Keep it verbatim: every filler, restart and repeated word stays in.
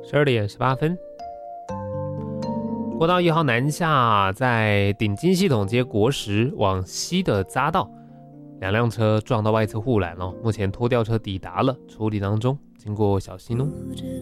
十二点十八分，国道一号南下，在顶金系统街国十往西的匝道，两辆车撞到外侧护栏哦，目前拖吊车抵达了，处理当中，经过小心哦。